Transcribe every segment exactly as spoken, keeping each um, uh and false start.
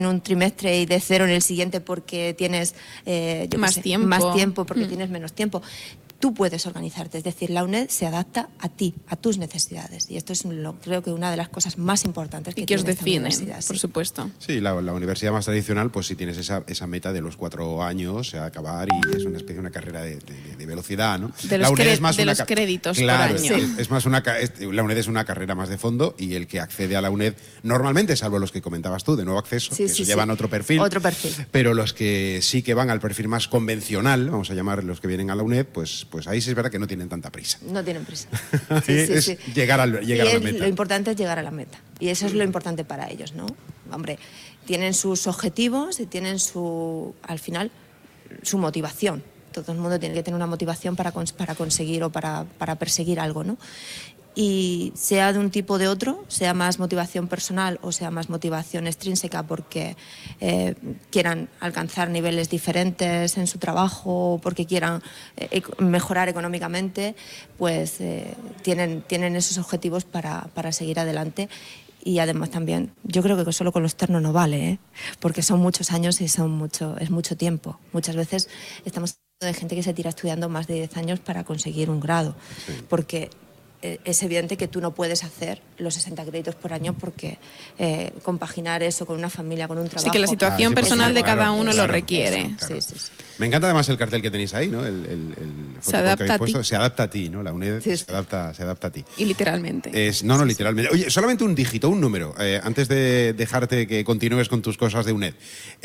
en un trimestre y de cero en el siguiente porque tienes eh, yo más, sé, tiempo. más tiempo, porque mm. tienes menos tiempo. Tú puedes organizarte, es decir, la UNED se adapta a ti, a tus necesidades. Y esto es lo, creo que una de las cosas más importantes que, y que os tiene esta definen, universidad, por sí. supuesto. Sí, la, la universidad más tradicional, pues sí tienes esa, esa meta de los cuatro años a acabar y es una especie de una carrera de, de, de velocidad, ¿no? De los, la UNED cre- es más de una los ca- créditos claro, por año. Es, es más una, es, la UNED es una carrera más de fondo y el que accede a la UNED, normalmente, salvo los que comentabas tú, de nuevo acceso, Sí, que sí, eso llevan sí. otro perfil. Otro perfil. Pero los que sí que van al perfil más convencional, vamos a llamar los que vienen a la UNED, pues, pues ahí sí es verdad que no tienen tanta prisa. No tienen prisa. Sí, sí, es sí. llegar, al, llegar y a la es, meta. Lo importante es llegar a la meta. Y eso es lo importante para ellos, ¿no? Hombre, tienen sus objetivos y tienen su, al final, su motivación. Todo el mundo tiene que tener una motivación para, para conseguir o para, para perseguir algo, ¿no? Y sea de un tipo o de otro, sea más motivación personal o sea más motivación extrínseca porque eh, quieran alcanzar niveles diferentes en su trabajo o porque quieran eh, mejorar económicamente, pues eh, tienen, tienen esos objetivos para, para seguir adelante. Y además también, yo creo que solo con lo externo no vale, ¿eh? Porque son muchos años y son mucho, es mucho tiempo. Muchas veces estamos hablando de gente que se tira estudiando más de diez años para conseguir un grado, sí. Porque es evidente que tú no puedes hacer los sesenta créditos por año porque eh, compaginar eso con una familia, con un trabajo... Sí, que la situación claro, sí, personal de claro, cada uno claro, lo requiere. Eso, claro. Sí, sí, sí. Me encanta además el cartel que tenéis ahí, ¿no? El, el, el se adapta a ti. Se adapta a ti, ¿no? La UNED sí, se, adapta, se adapta a ti. Y literalmente. Es, no, no, sí, literalmente. Oye, solamente un dígito, un número, eh, antes de dejarte que continúes con tus cosas de UNED.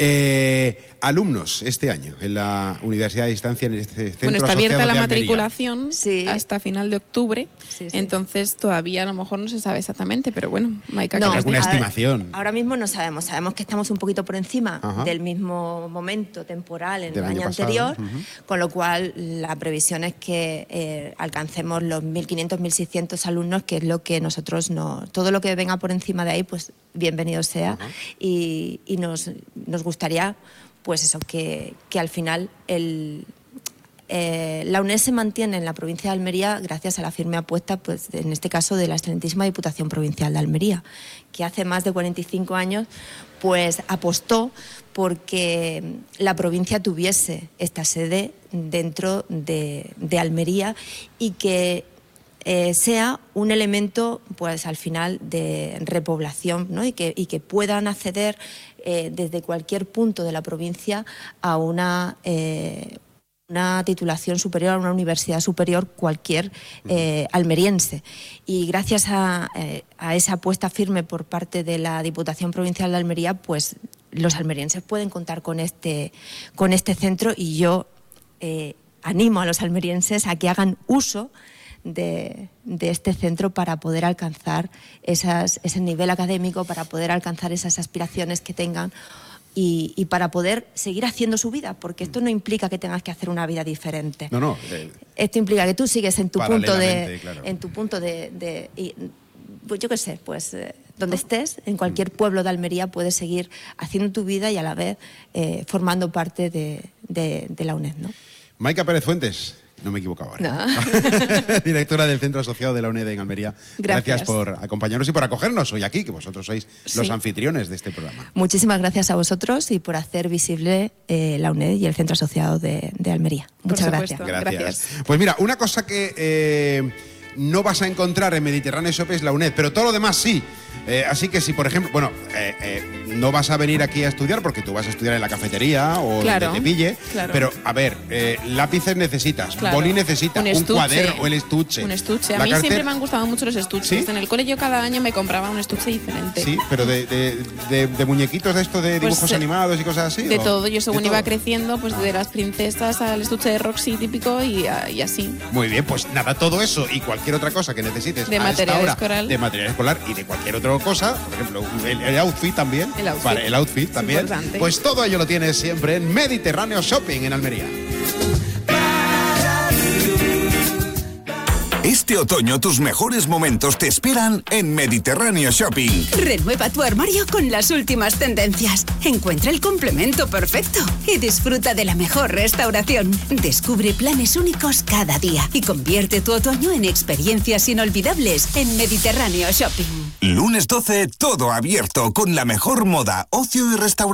Eh, alumnos este año en la Universidad de Distancia, en este centro Bueno, está abierta la de matriculación sí. hasta final de octubre, sí, sí. entonces todavía a lo mejor no se sabe exactamente, pero bueno, Maika, no, ¿qué alguna nos dices? estimación. Ahora mismo no sabemos, sabemos que estamos un poquito por encima Ajá. del mismo momento temporal en Del el año año, pasado. anterior, Uh-huh. con lo cual la previsión es que eh, alcancemos los mil quinientos, mil seiscientos alumnos, que es lo que nosotros no, todo lo que venga por encima de ahí, pues bienvenido sea. Uh-huh. y, y nos, nos gustaría, pues eso, que, que al final el Eh, la UNED se mantiene en la provincia de Almería gracias a la firme apuesta, pues, en este caso, de la excelentísima Diputación Provincial de Almería, que hace más de cuarenta y cinco años pues, apostó porque la provincia tuviese esta sede dentro de, de Almería y que eh, sea un elemento, pues, al final, de repoblación, ¿no? y, que, y que puedan acceder eh, desde cualquier punto de la provincia a una... Eh, una titulación superior, a una universidad superior cualquier eh, almeriense. Y gracias a, eh, a esa apuesta firme por parte de la Diputación Provincial de Almería, pues los almerienses pueden contar con este, con este centro y yo eh, animo a los almerienses a que hagan uso de, de este centro para poder alcanzar esas, ese nivel académico, para poder alcanzar esas aspiraciones que tengan. Y, y para poder seguir haciendo su vida, porque esto no implica que tengas que hacer una vida diferente. No, no. Eh, esto implica que tú sigues en tu punto de, claro. en tu punto de, de y, pues yo qué sé, pues eh, donde estés, en cualquier pueblo de Almería puedes seguir haciendo tu vida y a la vez eh, formando parte de, de, de la UNED, ¿no? Maika Pérez Fuentes. No me he equivocado ahora. No. Directora del Centro Asociado de la UNED en Almería. Gracias. Gracias por acompañarnos y por acogernos hoy aquí, que vosotros sois Sí. los anfitriones de este programa. Muchísimas gracias a vosotros y por hacer visible eh, la UNED y el Centro Asociado de, de Almería. Muchas supuesto. gracias. Gracias. Gracias. Pues mira, una cosa que eh, no vas a encontrar en Mediterráneo Shop es la UNED, pero todo lo demás sí. Eh, así que si, por ejemplo, bueno, eh, eh, no vas a venir aquí a estudiar porque tú vas a estudiar en la cafetería o claro, donde te pille, claro. pero a ver, eh, lápices necesitas, Claro. boli necesitas, un, un, estuche, cuaderno o el estuche. Un estuche. A La mí carter- siempre me han gustado mucho los estuches. ¿Sí? En el cole yo cada año me compraba un estuche diferente. Sí, pero de, de, de, de muñequitos de esto, de Pues, dibujos eh, animados y cosas así. De ¿o? todo. Yo según ¿De iba todo? creciendo, pues de las princesas al estuche de Roxy típico y, a- y así. Muy bien, pues nada, todo eso y cualquier otra cosa que necesites De a esta material hora, escolar. de material escolar y de cualquier otra cosa, por ejemplo, el, el outfit también, El outfit. Vale, el outfit Es también, importante. pues todo ello lo tienes siempre en Mediterráneo Shopping en Almería. Este otoño tus mejores momentos te esperan en Mediterráneo Shopping. Renueva tu armario con las últimas tendencias. Encuentra el complemento perfecto y disfruta de la mejor restauración. Descubre planes únicos cada día y convierte tu otoño en experiencias inolvidables en Mediterráneo Shopping. Lunes doce, todo abierto con la mejor moda, ocio y restauración.